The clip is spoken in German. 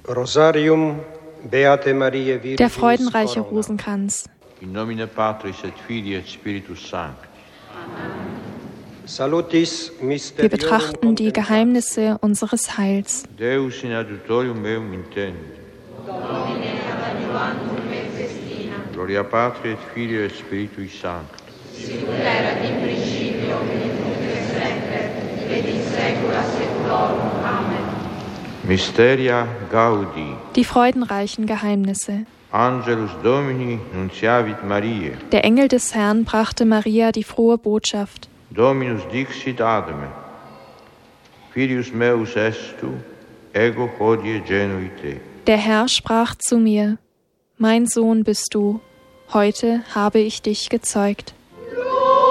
Rosarium Beate Mariae Virginis Der freudenreiche Corona. Rosenkranz. In nomine Patris et Filii et Spiritus Sancti. Salutis Wir Mysteriorum betrachten die Contemplans. Geheimnisse unseres Heils. Deus in adiutorium meum intende. Gloria Patri et Filii et Spiritui Sancti. Mysteria Gaudi. Die freudenreichen Geheimnisse. Angelus Domini nunciavit Mariae. Der Engel des Herrn brachte Maria die frohe Botschaft. Dominus dixit ad me. Filius meus est tu, ego hodie genui te. Der Herr sprach zu mir: Mein Sohn bist du, heute habe ich dich gezeugt.